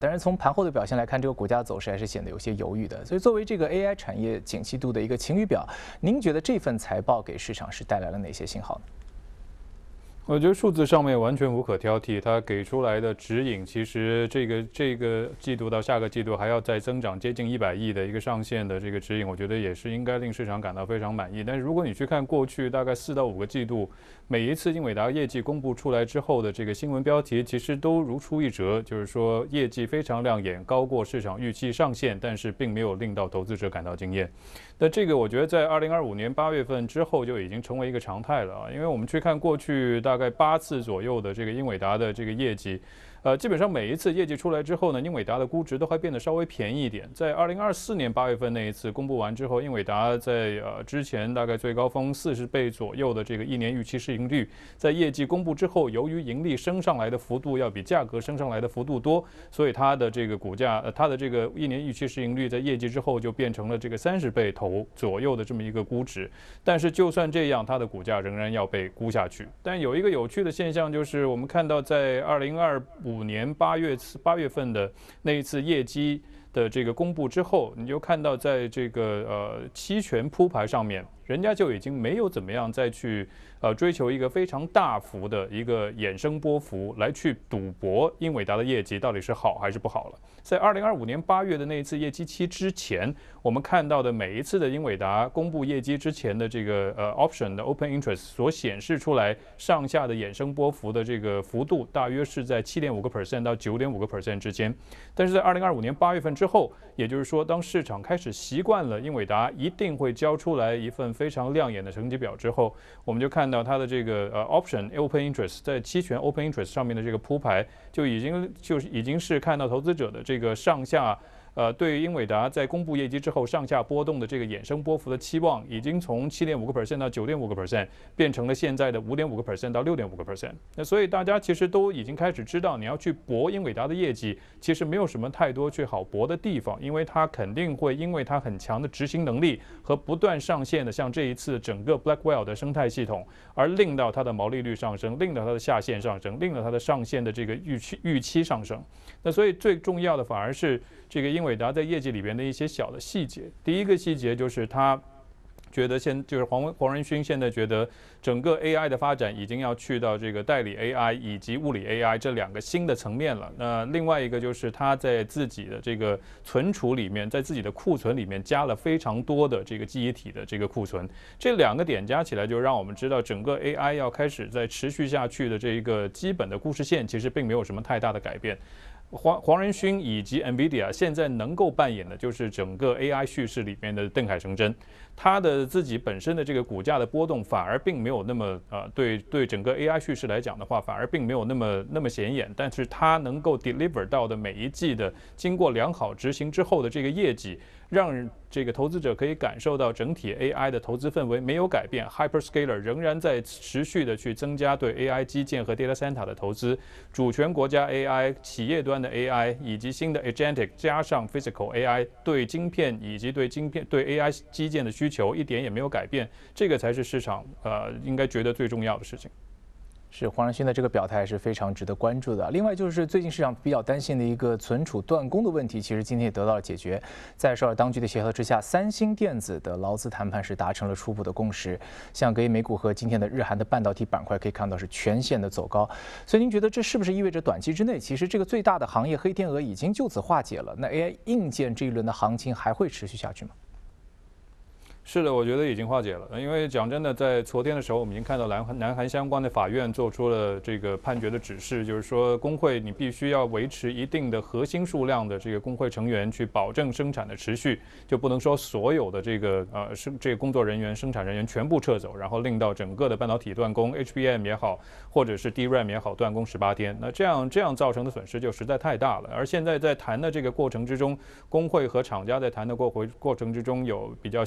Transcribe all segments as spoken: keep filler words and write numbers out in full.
但是从盘后的表现来看，这个股价走势还是显得有些犹豫的。所以，作为这个 A I 产业景气度的一个晴雨表，您觉得这份财报给市场是带来了哪些信号呢？ 我觉得数字上面完全无可挑剔，它给出来的指引，其实这个这个季度到下个季度还要再增长接近一百亿的一个上限的这个指引，我觉得也是应该令市场感到非常满意。但是如果你去看过去大概四到五个季度，每一次英伟达业绩公布出来之后的这个新闻标题，其实都如出一辙，就是说业绩非常亮眼，高过市场预期上限，但是并没有令到投资者感到惊艳。那这个我觉得在二零二五年八月份之后就已经成为一个常态了啊，因为我们去看过去大概八次左右的这个英伟达的这个业绩。呃，基本上每一次业绩出来之后呢，英伟达的估值都会变得稍微便宜一点。在二零二四年八月份那一次公布完之后，英伟达在呃之前大概最高峰四十倍左右的这个一年预期市盈率，在业绩公布之后，由于盈利升上来的幅度要比价格升上来的幅度多，所以它的这个股价，呃，它的这个一年预期市盈率在业绩之后就变成了这个三十倍头左右的这么一个估值。但是就算这样，它的股价仍然要被估下去。但有一个有趣的现象就是，我们看到在二零二五年八月八月份的那一次业绩的这个公布之后，你就看到在这个呃期权铺排上面，人家就已经没有怎么样再去呃追求一个非常大幅的一个衍生波幅来去赌博英伟达的业绩到底是好还是不好了。在二零二五年八月的那一次业绩期之前，我们看到的每一次的英伟达公布业绩之前的这个呃 option 的 open interest 所显示出来上下的衍生波幅的这个幅度，大约是在七点五个 percent 到九点五个 percent 之间。但是在二零二五年八月份之后，也就是说，当市场开始习惯了英伟达一定会交出来一份非常亮眼的成绩表之后，我们就看到它的这个呃 option open interest 在期权 open interest 上面的这个铺排，就已经就是已经是看到投资者的这个上下。呃，对于英伟达在公布业绩之后上下波动的这个衍生波幅的期望，已经从七点五个 percent 到九点五个 percent 变成了现在的五点五个 percent 到六点五个 percent。那所以大家其实都已经开始知道，你要去搏英伟达的业绩，其实没有什么太多去好搏的地方，因为它肯定会因为它很强的执行能力和不断上线的像这一次整个 Blackwell 的生态系统，而令到它的毛利率上升，令到它的下限上升，令到它的上限的这个预期预期上升。那所以最重要的反而是这个英伟达在业绩里边的一些小的细节。第一个细节就是他觉得现就是黄黄仁勋现在觉得整个 A I 的发展已经要去到这个代理 A I 以及物理 A I 这两个新的层面了。那另外一个就是他在自己的这个存储里面，在自己的库存里面加了非常多的这个记忆体的这个库存。这两个点加起来，就让我们知道整个 A I 要开始在持续下去的这一个基本的故事线，其实并没有什么太大的改变。黄黄仁勋以及 NVIDIA 现在能够扮演的就是整个 A I 叙事里面的邓凯成真，他的自己本身的这个股价的波动反而并没有那么呃对对整个 A I 叙事来讲的话，反而并没有那么那么显眼，但是他能够 deliver 到的每一季的经过良好执行之后的这个业绩，让这个投资者可以感受到整体 A I 的投资氛围没有改变 ，Hyperscaler 仍然在持续的去增加对 A I 基建和 Data Center 的投资，主权国家 A I、企业端的 A I 以及新的 Agentic 加上 Physical A I 对晶片以及对晶片对 A I 基建的需求一点也没有改变，这个才是市场呃应该觉得最重要的事情。 是黄仁勋的这个表态是非常值得关注的。另外就是最近市场比较担心的一个存储断供的问题，其实今天也得到了解决。在首尔当局的协调之下，三星电子的劳资谈判是达成了初步的共识。像隔夜美股和今天的日韩的半导体板块可以看到是全线的走高。所以您觉得这是不是意味着短期之内，其实这个最大的行业黑天鹅已经就此化解了？那 A I 硬件这一轮的行情还会持续下去吗？ 是的，我觉得已经化解了。因为讲真的，在昨天的时候，我们已经看到南韩南韩相关的法院做出了这个判决的指示，就是说工会你必须要维持一定的核心数量的这个工会成员，去保证生产的持续，就不能说所有的这个呃生这个工作人员、生产人员全部撤走，然后令到整个的半导体断供 ，H B M 也好，或者是 D RAM 也好，断供十八天。那这样这样造成的损失就实在太大了。而现在在谈的这个过程之中，工会和厂家在谈的过回过程之中有比较新的一些。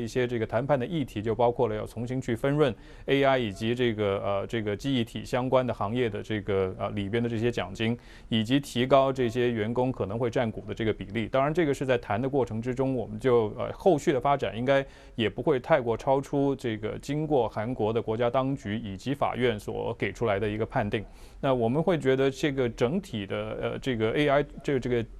些这个谈判的议题，就包括了要重新去分润 A I 以及这个呃这个记忆体相关的行业的这个呃里边的这些奖金，以及提高这些员工可能会占股的这个比例。当然，这个是在谈的过程之中，我们就呃后续的发展应该也不会太过超出这个经过韩国的国家当局以及法院所给出来的一个判定。那我们会觉得这个整体的呃这个 A I 这个这个